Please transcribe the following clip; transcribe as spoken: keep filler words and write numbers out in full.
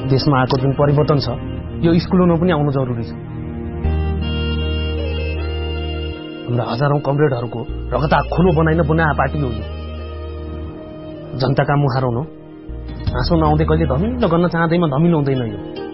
देशमा आएको जुन परिवर्तन छ यो स्कुलमा पनि आउनु जरुरी छ। हाम्रा हजारौं कमरेडहरूको रगत खोलो बनाइन बनाए पार्टी हो यो। जनताका मुहार हुनु हाँसो नआउँदै कहिले धमिलो गर्न चाहँदैमा धमिलो हुँदैन यो।